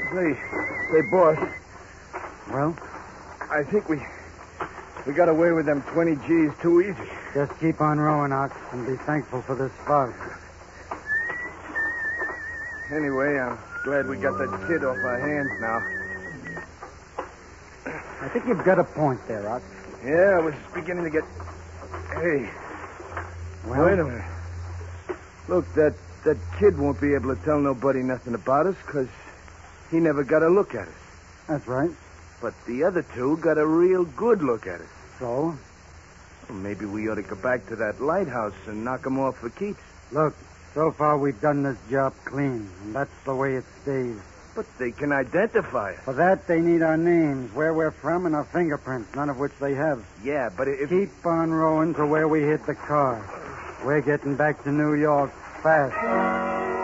Say, boss. Well? I think we got away with them 20 G's too easy. Just keep on rowing, Ox, and be thankful for this fog. Anyway, I'm glad we got that kid off our hands now. I think you've got a point there, Ox. Yeah, I was beginning to get... Hey. Well? Wait a minute. Look, that kid won't be able to tell nobody nothing about us because he never got a look at us. That's right. But the other two got a real good look at us. So? Well, maybe we ought to go back to that lighthouse and knock them off for keeps. Look, so far we've done this job clean, and that's the way it stays. But they can identify us. For that, they need our names, where we're from, and our fingerprints, none of which they have. Yeah, but if... Keep on rowing to where we hit the car. We're getting back to New York fast.